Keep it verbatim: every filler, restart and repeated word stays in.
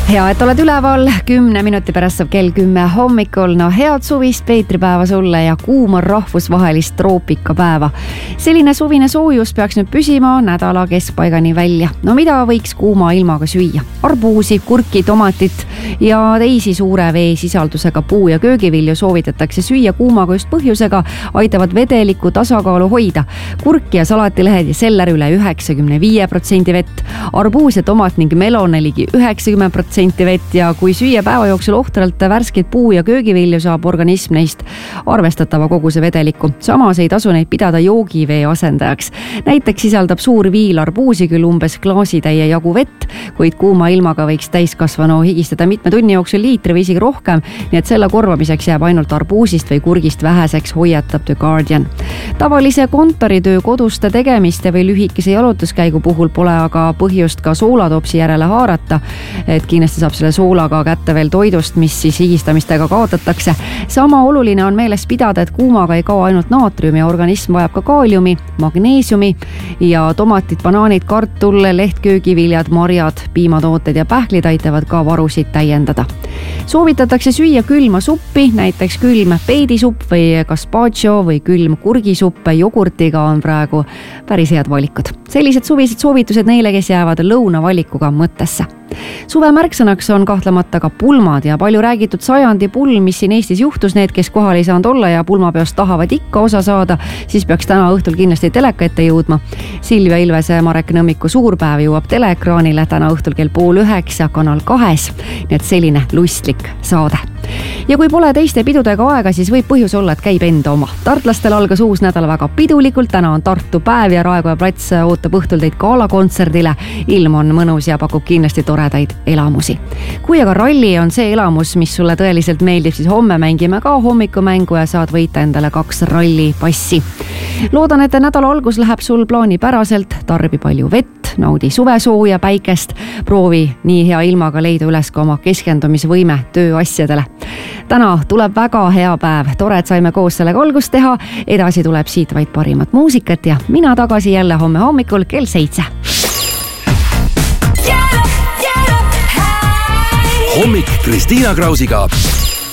hea, et oled üleval, kümne minuti pärast saab kell kümme hommikul. No head suvist peetripäeva sulle ja kuuma rahvusvahelist troopikapäeva. Selline suvine soojus peaks nüüd püsima nädala keskpaigani välja. No mida võiks kuuma ilmaga süüa? Arbuusi, kurki, tomatit ja teisi suure veesisaldusega puu- ja köögivilju soovitatakse süüa kuumaga just põhjusega, aitavad vedeliku tasakaalu hoida. Kurk ja salatilehed ja seller üle üheksakümne viie protsendi vett, arbuus ja tomat ning melone ligi üheksakümmend protsenti vett ja kui süüa päeva jooksul ohtralt värskeid puu- ja köögivilju, saab organism neist arvestatava koguse vedelikku. Samas ei tasu neid pidada joogivee asendajaks. Näiteks sisaldab suur viil arbuusi küll umbes klaasitäie jagu vett, kuid kuuma ilmaga võiks täiskasvanu higistada mitme tunni jooksul liitri või isegi rohkem, nii et selle korvamiseks jääb ainult arbuusist või kurgist väheseks, hoiatab The Guardian. Tavalise kontoritöö, koduste tegemiste või lühikese jalutuskäigu puhul pole aga põhjust ka soolatopsi järele haarata, et kindlasti saab selle soolaga kätte veel toidust, mis siis higistamistega kaotatakse. Sama oluline on meeles pidada, et kuumaga ei kao ainult naatriumi, organism vajab ka kaaliumi, magneesiumi ja tomatid, banaanid, kartul, lehtköögiviljad, marjad, piimatooted ja pähklid aitavad ka varusid täiendada. Soovitatakse süüa külma suppi, näiteks külm peedisupp või gazpacho või külm kurgisupp jogurtiga on praegu päris head valikud. Sellised suvised soovitused neile, kes jäävad lõunavalikuga mõttesse. Suve märksõnaks on kahtlemata ka pulmad ja palju räägitud sajandi pulm, mis siin Eestis juhtus. Need, kes kohal ei saanud olla ja pulmapeost tahavad ikka osa saada, siis peaks täna õhtul kindlasti teleka ette jõudma. Silvia Ilvese Marek Nõmmiku suurpäev jõuab teleekraanile täna õhtul kell pool üheksa Kanal kahes. Nii et selline lustlik saade. Ja kui pole teiste pidudega aega, siis võib põhjus olla, et käib enda oma. Tartlastel algas uus nädal väga pidulikult, täna on Tartu päev ja Raekoja plats ootab õhtul teid galakontserdile. Ilm on mõnus ja pakub kindlasti toredaid elamusi. Kui aga ralli on see elamus, mis sulle tõeliselt meeldib, siis homme mängime ka hommikumängu ja saad võita endale kaks ralli passi. Loodan, et nädala algus läheb sul plaani päraselt, tarbi palju vett, naudi suvesooja päikest, proovi nii hea ilmaga leida üles ka oma keskendumisvõime tööasjadele. Täna tuleb väga hea päev, tore, et saime koos sellega algust teha, edasi tuleb siit vaid parimat muusikat ja mina tagasi jälle homme hommikul kell seitse. Hommik Kristiina Krausiga.